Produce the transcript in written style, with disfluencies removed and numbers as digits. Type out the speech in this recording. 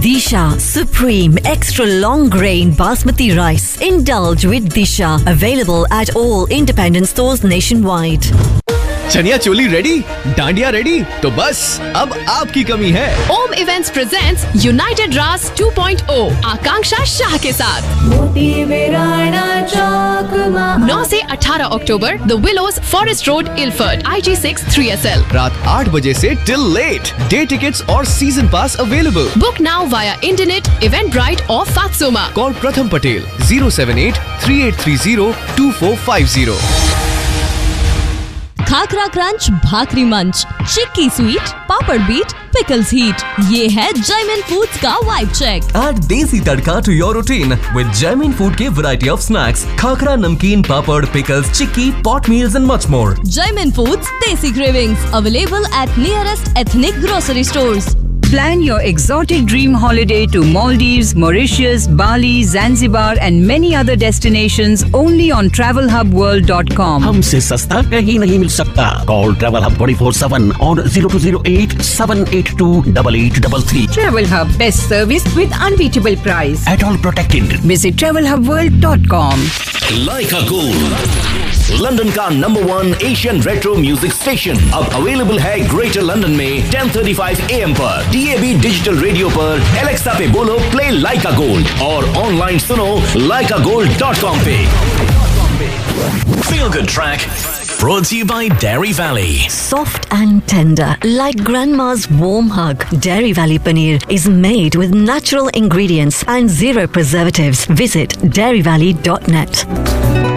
Disha Supreme Extra Long Grain Basmati Rice. Indulge with Disha. Available at all independent stores nationwide. Chaniya choli ready, dandiya ready, तो बस अब आपकी कमी है। ओम इवेंट्स प्रेजेंट्स यूनाइटेड रास 2.0 आकांक्षा शाह के साथ 9 से 18 अक्टूबर the willows forest road Ilford IG6 3SL। रात 8 बजे से टिल लेट। डे टिकट्स और सीजन पास available. Book now via internet, Eventbrite और फात्सोमा। कॉल प्रथम पटेल 078-3830-2450। खाकरा क्रंच, भाकरी मंच, चिक्की स्वीट, पापड़ बीट, पिकल्स हीट। ये है जयमिन फूड्स का vibe check. Add desi tadka to your routine with Jaimin Food के variety of snacks, खाकरा, नमकीन, पापड़, pickles, chikki, pot meals and much more. Jaimin Foods Desi Cravings available at nearest ethnic grocery stores. Plan your exotic dream holiday to Maldives, Mauritius, Bali, Zanzibar and many other destinations only on travelhubworld.com. हमसे सस्ता कहीं नहीं मिल सकता। Call Travel Hub 24/7 on 0208-782-8833. Travel Hub, best service with unbeatable price. At all protected. Visit travelhubworld.com. Leica Gold, London का #1 Asian retro music station अब available है greater London में 10:35 AM पर DAB डिजिटल रेडियो पर। एलेक्सा पे बोलो play लाइका gold और online सुनो laikagold.com पे। Feel Good Track brought to you by Dairy Valley. Soft and tender, like grandma's warm hug. Dairy Valley Paneer is made with natural ingredients and zero preservatives. Visit dairyvalley.net.